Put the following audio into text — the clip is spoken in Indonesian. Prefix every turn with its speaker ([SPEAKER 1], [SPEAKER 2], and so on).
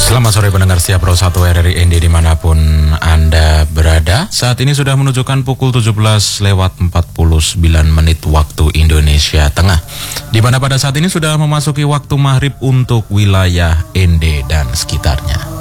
[SPEAKER 1] Selamat sore pendengar setia Pro 1 RRI ND dimanapun Anda berada. Saat ini sudah menunjukkan pukul 17:49 waktu Indonesia Tengah, di mana pada saat ini sudah memasuki waktu maghrib untuk wilayah ND dan sekitarnya.